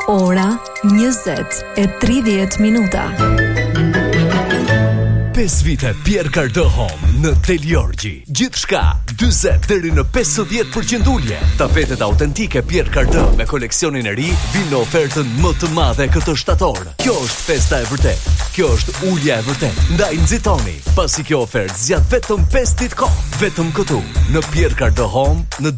Ora 20:30. 5 vite Pierre Cardin Home në Deliorgji. Gjithçka 40 deri në 50% ulje. Tapetet autentike Pierre Cardin me koleksionin e ri vijnë në ofertën më të madhe këtë shtator. Kjo është festa e vërtet. Kjo është ulja e vërtet. Ndaj nxitoni, pasi kjo ofertë zgjat vetëm 5 ditë kohë. Vetëm këtu në Pierre Cardin Home në